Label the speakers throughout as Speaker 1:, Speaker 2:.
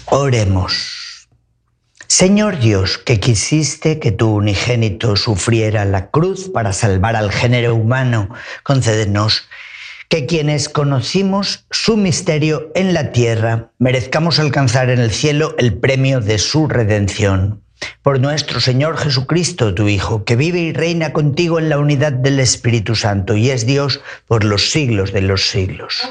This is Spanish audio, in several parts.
Speaker 1: Oremos. Señor Dios, que quisiste que tu unigénito sufriera la cruz para salvar al género humano, concédenos que quienes conocimos su misterio en la tierra merezcamos alcanzar en el cielo el premio de su redención. Por nuestro Señor Jesucristo, tu Hijo, que vive y reina contigo en la unidad del Espíritu Santo y es Dios por los siglos de los siglos.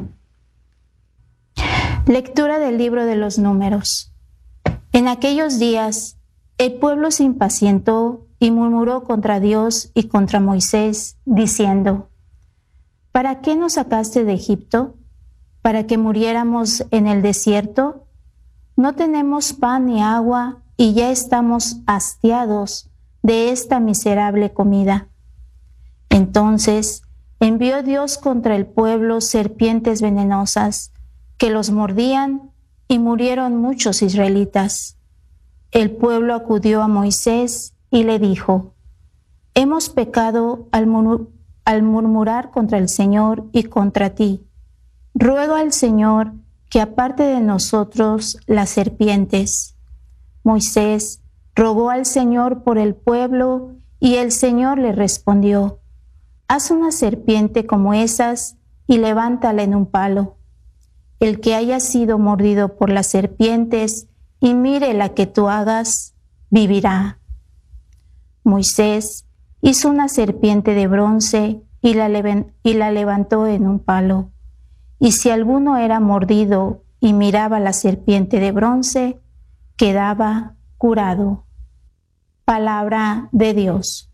Speaker 2: Lectura del libro de los Números. En aquellos días, el pueblo se impacientó y murmuró contra Dios y contra Moisés, diciendo: ¿Para qué nos sacaste de Egipto? ¿Para que muriéramos en el desierto? No tenemos pan ni agua y ya estamos hastiados de esta miserable comida. Entonces envió Dios contra el pueblo serpientes venenosas que los mordían y murieron muchos israelitas. El pueblo acudió a Moisés y le dijo: hemos pecado al murmurar contra el Señor y contra ti. Ruego al Señor que aparte de nosotros las serpientes. Moisés rogó al Señor por el pueblo y el Señor le respondió: haz una serpiente como esas y levántala en un palo. El que haya sido mordido por las serpientes y mire la que tú hagas, vivirá. Moisés hizo una serpiente de bronce y la levantó en un palo. Y si alguno era mordido y miraba la serpiente de bronce, quedaba curado. Palabra de Dios.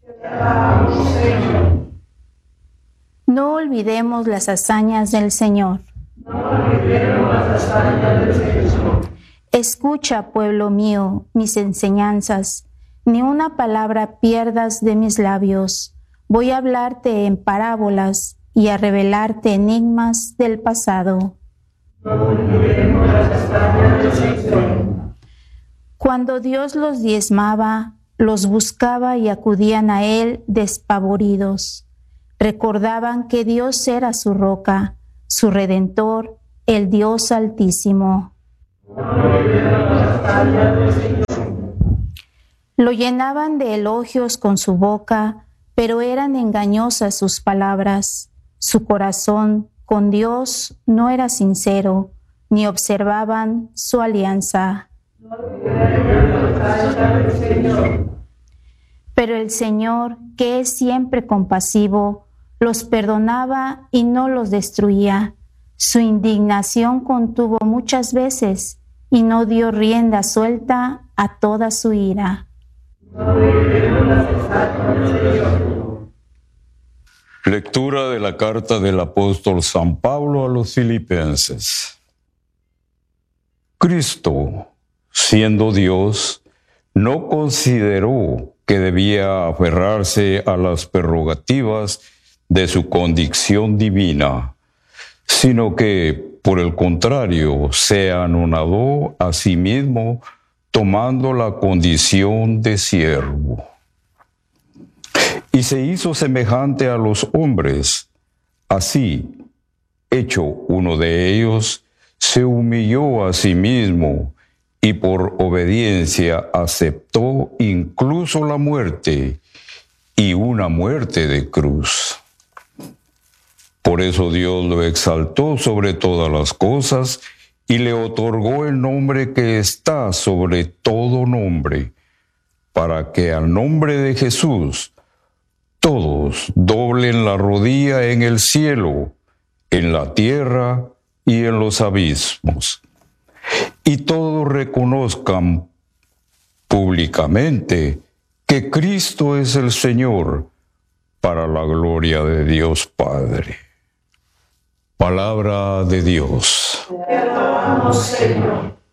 Speaker 2: No olvidemos las hazañas del Señor. Escucha, pueblo mío, mis enseñanzas, ni una palabra pierdas de mis labios. Voy a hablarte en parábolas y a revelarte enigmas del pasado. Cuando Dios los diezmaba, los buscaba y acudían a Él despavoridos. Recordaban que Dios era su roca, su Redentor, el Dios Altísimo. Lo llenaban de elogios con su boca, pero eran engañosas sus palabras. Su corazón con Dios no era sincero, ni observaban su alianza. Pero el Señor, que es siempre compasivo, los perdonaba y no los destruía. Su indignación contuvo muchas veces y no dio rienda suelta a toda su ira.
Speaker 3: Lectura de la carta del apóstol San Pablo a los Filipenses. Cristo, siendo Dios, no consideró que debía aferrarse a las prerrogativas de su condición divina, sino que, por el contrario, se anonadó a sí mismo, tomando la condición de siervo. Y se hizo semejante a los hombres. Así, hecho uno de ellos, se humilló a sí mismo y por obediencia aceptó incluso la muerte, y una muerte de cruz. Por eso Dios lo exaltó sobre todas las cosas y le otorgó el nombre que está sobre todo nombre, para que al nombre de Jesús todos doblen la rodilla en el cielo, en la tierra y en los abismos, y todos reconozcan públicamente que Cristo es el Señor, para la gloria de Dios Padre. Palabra de Dios.
Speaker 4: Te alabamos, Señor.